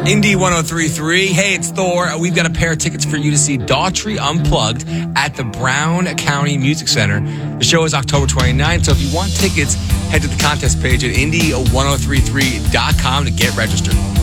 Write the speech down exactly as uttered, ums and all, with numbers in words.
Indy one oh three point three. Hey, it's Thor. We've got a pair of tickets for you to see Daughtry Unplugged at the Brown County Music Center. The show is October twenty-ninth, so if you want tickets, head to the contest page at indy one oh three point three dot com to get registered.